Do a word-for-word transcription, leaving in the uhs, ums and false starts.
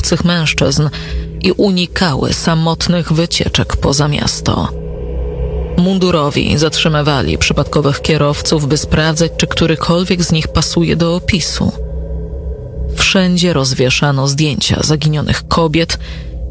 obcych mężczyzn i unikały samotnych wycieczek poza miasto. Mundurowi zatrzymywali przypadkowych kierowców, by sprawdzać, czy którykolwiek z nich pasuje do opisu. Wszędzie rozwieszano zdjęcia zaginionych kobiet